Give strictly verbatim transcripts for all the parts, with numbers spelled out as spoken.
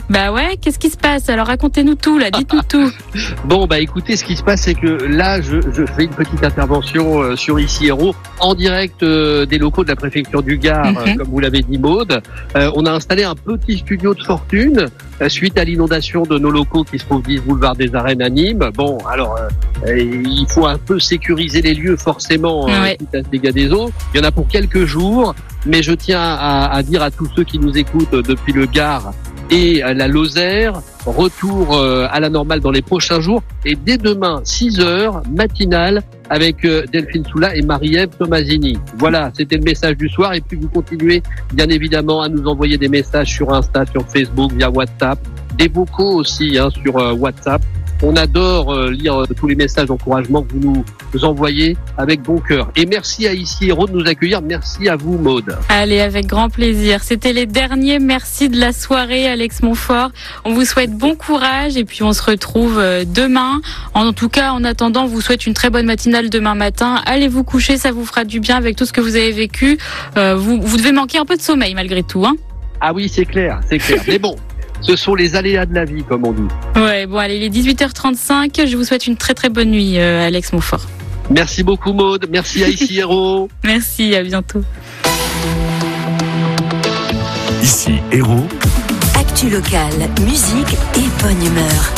Bah ouais, qu'est-ce qui se passe? Alors racontez-nous tout là, dites-nous tout. Bon, bah écoutez, ce qui se passe, c'est que là, je, je fais une petite intervention euh, sur Ici Héros, en direct euh, des locaux de la préfecture du Gard, Mhm. euh, comme vous l'avez dit, Maude. Euh, on a installé un petit studio de fortune euh, suite à l'inondation de nos locaux qui se trouvent dix boulevard des Arènes à Nîmes. Bon, alors, euh, euh, il faut un peu sécuriser les lieux, forcément, euh, Ouais. suite à ce dégât des eaux. Il y en a pour quelques jours, mais je tiens à, à dire à tous ceux qui nous écoutent depuis le Gard et la Lozère, retour euh, à la normale dans les prochains jours. Et dès demain, six heures, matinale, avec euh, Delphine Soula et Marie-Ève Tomasini. Voilà, c'était le message du soir. Et puis vous continuez, bien évidemment, à nous envoyer des messages sur Insta, sur Facebook, via WhatsApp, des vocaux aussi hein, sur euh, WhatsApp. On adore euh, lire euh, tous les messages d'encouragement que vous nous, nous envoyez avec bon cœur. Et merci à Ici Héros de nous accueillir. Merci à vous, Maude. Allez, avec grand plaisir. C'était les derniers merci de la soirée, Alex Montfort. On vous souhaite bon courage et puis on se retrouve euh, demain. En tout cas, en attendant, on vous souhaite une très bonne matinale demain matin. Allez vous coucher, ça vous fera du bien avec tout ce que vous avez vécu. Euh, vous, vous devez manquer un peu de sommeil malgré tout, hein. Ah oui, c'est clair, c'est clair. Mais bon, ce sont les aléas de la vie, comme on dit. Ouais, bon allez, il est dix-huit heures trente-cinq. Je vous souhaite une très très bonne nuit, euh, Alex Montfort. Merci beaucoup, Maude. Merci à Ici Héros. Merci, à bientôt. Ici Héros, Actu locale, musique et bonne humeur.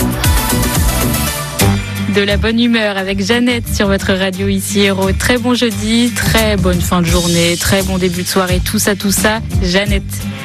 De la bonne humeur avec Jeannette sur votre radio Ici Héros. Très bon jeudi, très bonne fin de journée, très bon début de soirée, tout ça, tout ça. Jeannette.